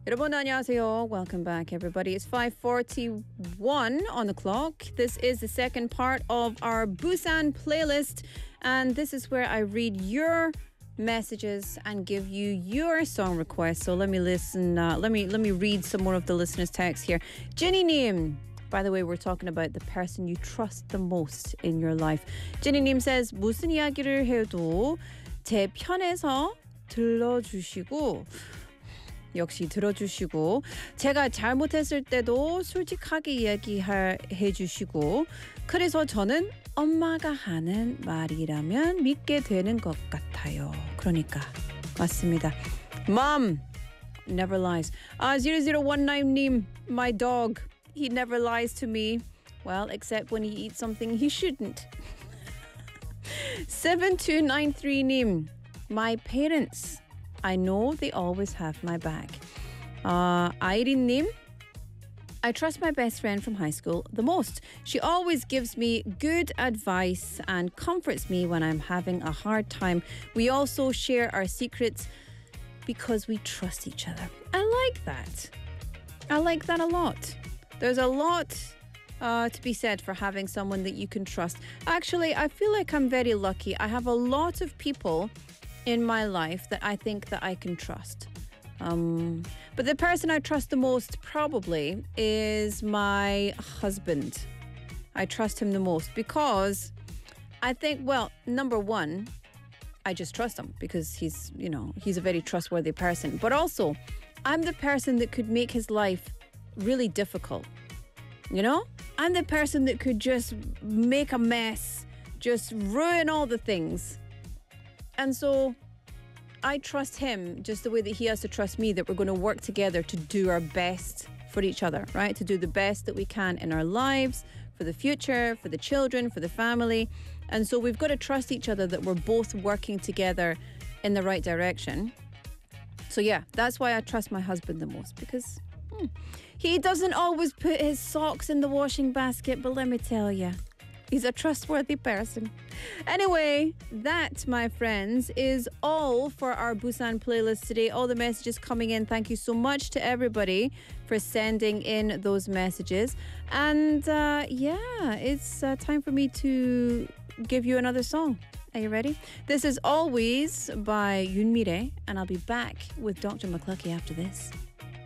여러분 안녕하세요. Welcome back, everybody. It's 5:41 on the clock. This is the second part of our Busan playlist, and this is where I read your messages and give you your song requests. So let me listen. Let me read some more of the listeners' texts here. Jenny Nim. By the way, we're talking about the person you trust the most in your life. Jenny Nim says, 무슨 이야기를 해도 제 편에서 들어주시고 역시 들어주시고 제가 잘못했을 때도 솔직하게 이야기해주시고 그래서 저는 엄마가 하는 말이라면 믿게 되는 것 같아요. 그러니까 맞습니다. Mom never lies. 0019님, my dog, he never lies to me. Well, except when he eats something he shouldn't. 7293님, my parents, I know they always have my back. Irene-님, I trust my best friend from high school the most. She always gives me good advice and comforts me when I'm having a hard time. We also share our secrets because we trust each other. I like that. I like that a lot. There's a lot to be said for having someone that you can trust. Actually, I feel like I'm very lucky. I have a lot of people in my life that I think that I can trust. But the person I trust the most probably is my husband. I trust him the most because I think, well, number one, I just trust him because he's a very trustworthy person. But also, I'm the person that could make his life really difficult. You know? I'm the person that could just make a mess, just ruin all the things. And so I trust him just the way that he has to trust me, that we're going to work together to do our best for each other, right? To do the best that we can in our lives, for the future, for the children, for the family. And so we've got to trust each other that we're both working together in the right direction. So yeah, that's why I trust my husband the most, because he doesn't always put his socks in the washing basket, but let me tell you, he's a trustworthy person. Anyway, that, my friends, is all for our Busan playlist today. All the messages coming in. Thank you so much to everybody for sending in those messages. And it's time for me to give you another song. Are you ready? This is Always by Yoon Mi-rae, and I'll be back with Dr. McCluskey after this.